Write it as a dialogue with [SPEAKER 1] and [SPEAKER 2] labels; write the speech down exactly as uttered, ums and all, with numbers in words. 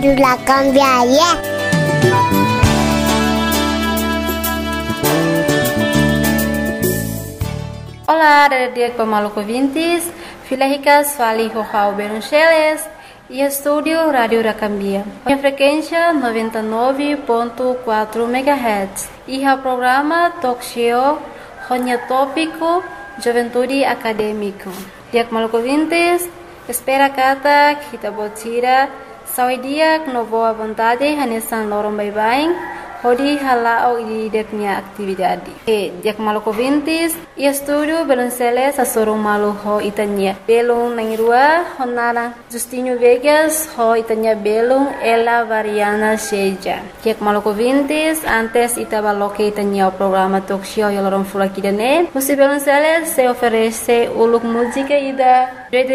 [SPEAKER 1] Rádio La Cambiaia.
[SPEAKER 2] Olá, dia pemaluco ouvintes, Filahicas Fali Rojau Beruncheles e estúdio Rádio Racambia. A frequência noventa e nove ponto quatro megahertz e o programa Talk Show Ronya Tópico Juventude Acadêmico. Dia pemaluco ouvintes, espera kata kita botira saudia no boa vontade hanesan lorong bye-bye. Hodi halau di deknya atividade. E dia maluco ouvintes, e estúdio Beruncheles a sorong malu ho itanya. Belung nangirua honara Justinho Vegas ho itanya belung ela variana seja. Dia maluco ouvintes, antes itaba loke itanya o programa talk show yolorong fulakidane. Musi Beruncheles se oferece uluk música ida